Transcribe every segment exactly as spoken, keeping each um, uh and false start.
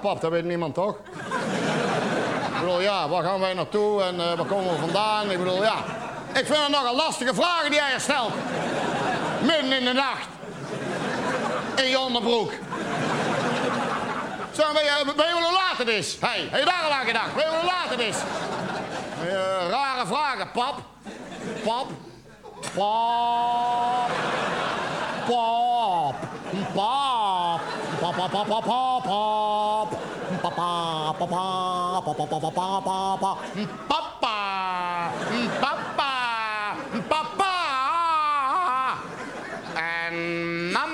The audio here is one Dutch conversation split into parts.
pap, dat weet niemand toch? Ik bedoel, ja, waar gaan wij naartoe en uh, waar komen we vandaan? Ik bedoel, ja. Ik vind het nogal lastige vragen die hij stelt. Midden in de nacht. In je onderbroek. Zeg, weet je, weet je hoe laat het is? Hé, hey, heb je daar al aan gedacht? Weet je hoe laat het is? Uh, rare vragen, pap. Pap. Pap. Pap. Pap. Pap, pap, pap, pap, pap, pap. Papa, papa, papa, papa, papa, papa, papa, papa. En mam.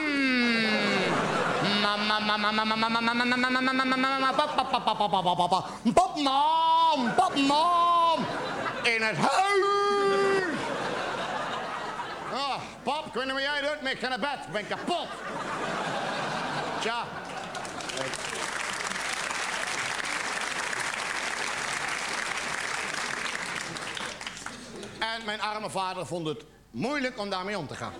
Mama, mama, mama, mama, mama, mama, mama, mama, mama, papa, papa, papa, papa, papa. Pap, mam, pap, mam. In het huis. Oh, pap, ik weet niet wat jij doet, maar ik ga naar bed. Ik ben kapot. Tja. En mijn arme vader vond het moeilijk om daarmee om te gaan.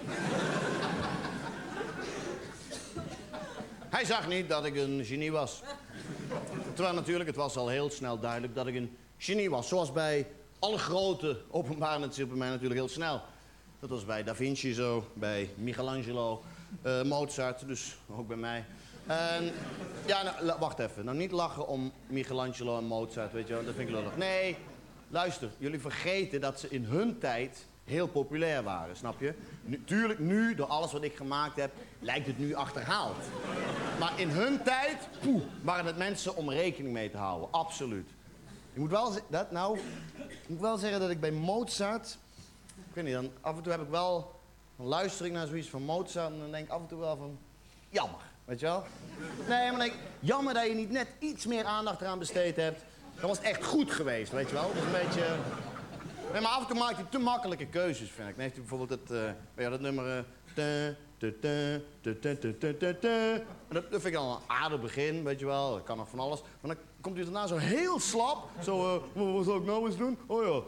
Hij zag niet dat ik een genie was. Terwijl natuurlijk, het was al heel snel duidelijk dat ik een genie was. Zoals bij alle grote openbaren, het zit bij mij natuurlijk heel snel. Dat was bij Da Vinci zo, bij Michelangelo, uh, Mozart, dus ook bij mij. En ja, nou, wacht even. Nou, niet lachen om Michelangelo en Mozart, weet je wel, dat vind ik lullig. Nee, luister, jullie vergeten dat ze in hun tijd heel populair waren, snap je? Nu, tuurlijk, nu, door alles wat ik gemaakt heb, lijkt het nu achterhaald. Maar in hun tijd, poeh, waren het mensen om rekening mee te houden, absoluut. Ik moet wel, dat, nou, ik moet wel zeggen dat ik bij Mozart, ik weet niet, dan af en toe heb ik wel, dan luister ik naar zoiets van Mozart en dan denk ik af en toe wel van, jammer, weet je wel? Nee, maar denk ik, jammer dat je niet net iets meer aandacht eraan besteed hebt. Dan was het echt goed geweest, weet je wel? Dat is een beetje... Nee, maar af en toe maakt hij te makkelijke keuzes, vind ik. Dan heeft hij bijvoorbeeld het, uh, weet je, dat nummer... Dat vind ik al een aardig begin, weet je wel. Dat kan nog van alles. Maar dan komt hij daarna zo heel slap. Zo, uh, wat zal ik nou eens doen? Oh ja.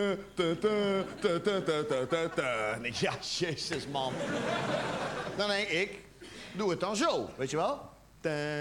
En ik, ja, jezus man. Dan denk ik, doe het dan zo, weet je wel.